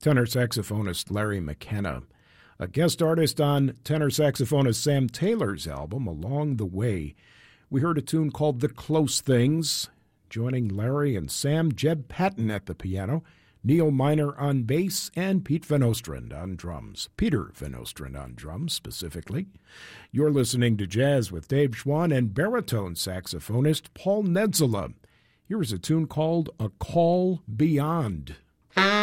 tenor saxophonist Larry McKenna. A guest artist on tenor saxophonist Sam Taylor's album, Along the Way. We heard a tune called The Close Things. Joining Larry and Sam, Jeb Patton at the piano, Neil Miner on bass, and Pete Van Ostrand on drums. Peter Van Ostrand on drums, specifically. You're listening to Jazz with Dave Schwann and baritone saxophonist Paul Nedzela. Here is a tune called A Call Beyond.